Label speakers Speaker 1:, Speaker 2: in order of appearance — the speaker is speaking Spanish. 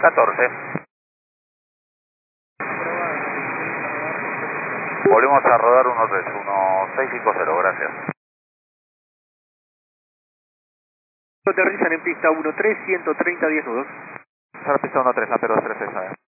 Speaker 1: 14. Volvemos a rodar 1650, gracias.
Speaker 2: Aterrizan en pista 13, 130, 10 nudos.
Speaker 1: Solo pista 13, la P236.